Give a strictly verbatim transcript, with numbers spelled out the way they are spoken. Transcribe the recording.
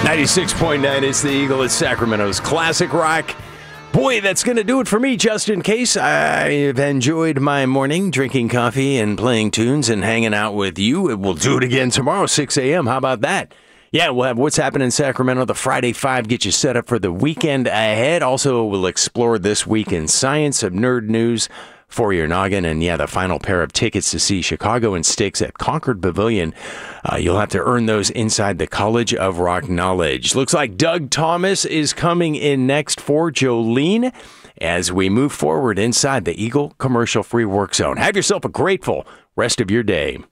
ninety-six point nine is the Eagle. It's Sacramento's classic rock. Boy, that's going to do it for me, just in case. I've enjoyed my morning, drinking coffee and playing tunes and hanging out with you. We'll do it again tomorrow, six a.m. How about that? Yeah, we'll have What's Happening in Sacramento, the Friday Five, get you set up for the weekend ahead. Also, we'll explore This Week in Science, some nerd news for your noggin, and yeah, the final pair of tickets to see Chicago and Styx at Concord Pavilion. Uh, you'll have to earn those inside the College of Rock Knowledge. Looks like Doug Thomas is coming in next for Jolene as we move forward inside the Eagle Commercial Free Work Zone. Have yourself a grateful rest of your day.